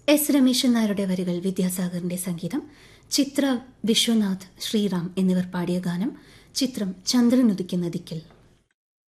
S Rameshan നായരുടെ വരികൾ, വിദ്യാസാഗറിന്റെ സംഗീതം, ചിത്ര, വിശ്വനാഥ്, ശ്രീറാം എന്നിവർ പാടിയ ഗാനം. ചിത്രം ചന്ദ്രനുദിക്കുന്ന ദിക്കിൽ.